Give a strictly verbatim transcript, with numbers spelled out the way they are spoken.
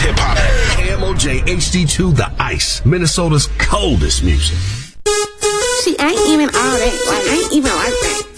hip hop. K M O J H D two The Ice, Minnesota's coldest music. She ain't even all that. Like, ain't even like that.